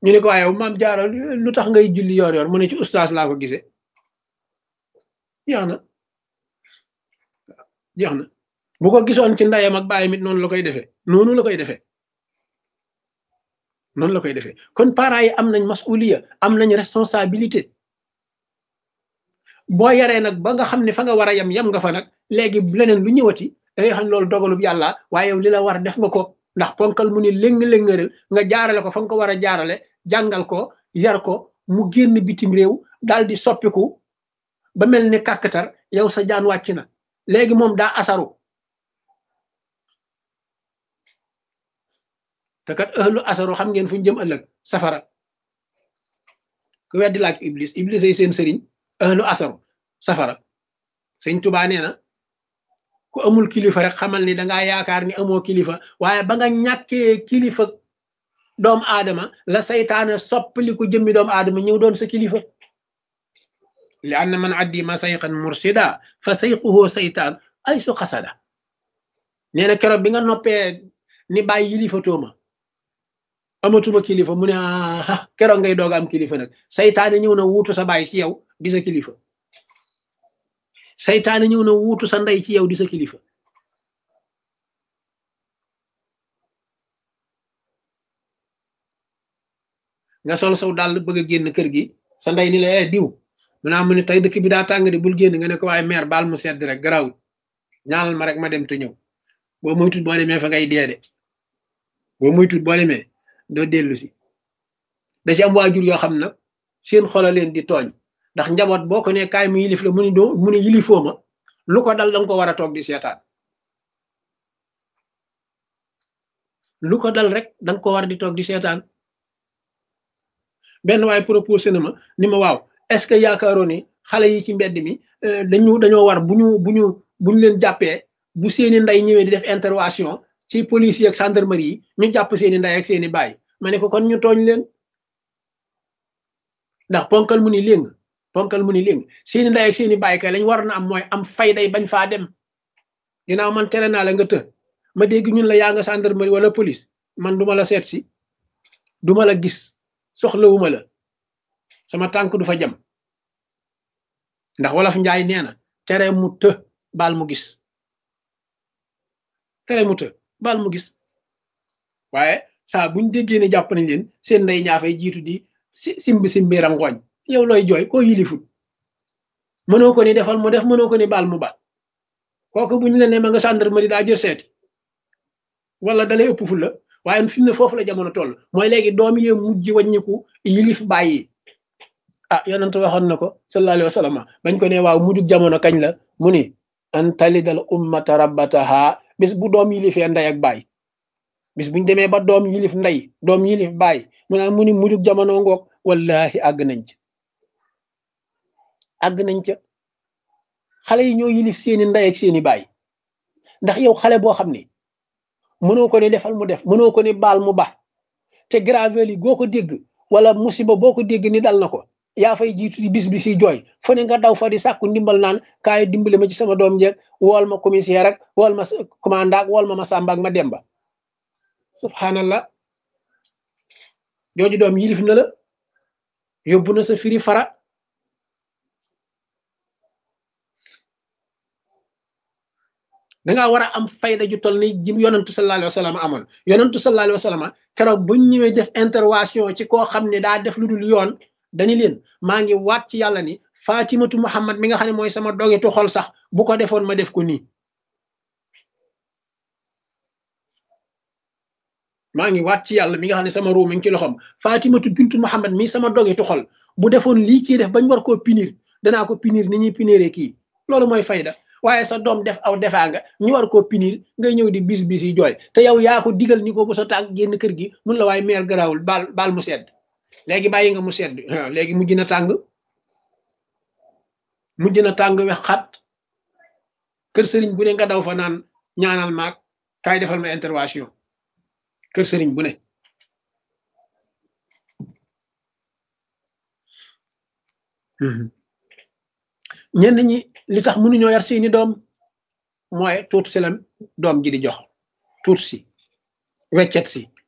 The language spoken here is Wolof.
ñu ne ko waaye yow maam jaara lu tax ngay julli yor mu ne ci ustaas laa ko gisee jeex na jeex na bu ko gisoon ci ndeyam ak baayam it noonu la koy defee noonu la koy defee noonu la koy defee kon parents yi am nañ masuliya am nañ responsabilité boo yaree nag ba nga xam ne fa nga war a yem nga fa nag léegi leneen lu ñëwati da ngay xam ne loolu dogalub yàlla waaye yow li la war def nga ko ndax ponkal mu ni léng-léngëral nga jaarale ko fa nga ko war a jaarale jàngal ko yar ko mu génn bitim réew daal di soppiku ba mel ni kàkkatar yow sa jaan wàcc na léegi moom daa asaru te kat ëhlu asaru xam ngeen fu ñu jëm ëllëg safara ku weddi laaj iblis ay seen sëriñ ëhlu asaru safara sëñ Tuubaa nee na ku amul kilifa rek xamal ni dangaa yaakaar ni amoo kilifa waaye ba nga ñàkkee kilifa doomu aadama la saytaane soppali ko jëmmi doomu aadama ñëw doon sa kilifa li anna man addi ma sayqan mursida fa sayquhu saytaan ay su xasada nee na keroog bi nga noppee ni bàyyi yilifatoo ma amatuma kilifa mu ne keroog ngay doog am kilifa nag saytaane ñëw na wuutu sa baay ci yow di sa kilifa saytaane ñëw na wuutu sa ndey ci yow di sa kilifa nga sol saw dàll bëgg a génn kër gi sa ndey ni la diw mu naa mu ne tey dëkk bi daa tàng de bul génn nga ne ko waaye meer baal mu sedd rek garawut ñaanal ma rek ma dem te ñëw boo moytut boo demee fa ngay dee de boo moytut boo demee doo dellu si da ci am waajur yoo xam nag seen xol a leen di tooñ ndax njaboot boo ko ne kaay mu yilif la mu ne yilifoo ma lu ko dal danga ko war a toog di seetaan lu ko dal rek danga ko war di toog di seetaan benn waaye proposé na ma ni ma waaw est-ce que yaakaaroo ni xale yi ci mbedd mi dañoo war bu ñu leen jàppee bu seeni ndey ñëwee di def intervention ci police yi ak gendarmerie yi ñu jàpp seeni ndey ak seeni baay ma ne ko kon ñu tooñ leen ndax ponkal mu ni léng seeni ndey ak seeni baay kay lañ war na am mooy am fayday bañ faa dem ginnaaw man tere naa la nga të ma dégg ñun la yaa nga gendarmerie wala police man duma la seet si duma la gis soxlawuma la sama tànk du fa jam ndax wolof njaay nee na tere mu të baal mu gis tere mu të baal mu gis waaye saa buñ déggee ne jàpp nañ leen seen ndey ñaafay jiitu di simbi rangooñ yow looy jooy koo yilifut mënoo ko ni defal mu def mënoo ko ni baal mu baal kooku buñ la ne ma nga gendarmerie daa jël seeti wala dalay ëpp fu la waaye fi mu ne foofu la jamono toll mooy léegi doom yee mujj wàññiku yilif bàyyi yonent waxoon na ko sallallahu alayhi wa sallam bañ ko ne waaw mujjug jamono kañ la mu ni an talidal ummata rabbataha bis bu doom yilifee ndey ak baay bis buñ demee ba doom yilif ndey doom yilif baay mu ni mujjug jamono ngoog wallahi àgg nañ ca xale yi ñoo yilif seeni ndey ak seeni baay ndax yow xale boo xam ni mënoo ko ne defal mu def mënoo ko ne baal mu ba te gravel yi goo ko dégg wala musiba boo ko dégg ni dal na ko yaa fay jiitu di bis bi si jooy fu ne nga daw fa di sàkku ndimbal naan kaay dimbale ma ci sama doom jeeg wool ma commissaire ak wool ma commandant wool ma Samba ak ma Demba subhanallah jooju doom yilif na la yóbbu na sa firi fara dangaa war a am fayda ju toll ni ji yonantu sallallahu alayhi wa sallam amoon yonantu sallallahu alayhi wa sallam keroog buñ ñëwee def intervention ci koo xam ne daa def lu dul yoon dañu leen maa ngi waat ci yàlla ni Fatimatu Muhammad mi nga xam ne mooy sama dogetu xol sax bu ko defoon ma def ko nii maa ngi waat ci yàlla mi nga xam ne sama ruu mi ngi ci loxoom Fatimatu bintu Muhammad mi sama dogetu xol bu defoon lii kii def bañ war koo punir danaa ko punir ni ñuy puniree kii loolu mooy fayda waaye sa doom def aw defaa nga ñu war koo punir ngay ñëw di bis yi jooy te yow yaa ko digal ni ko bu sa tànk génn kër gi mun la waaye meer garaawul baal mu sedd léegi bàyyi nga mu sedd léegi mujj na tàng wex xat kër sëriñ bu ne nga daw fa naan ñaanal maag kaay defal ma intervention kër sëriñ bu ne ñenn ñi li tax mënuñoo yar seeni doom mooy tuut si la doom ji di jox tuut si weccet si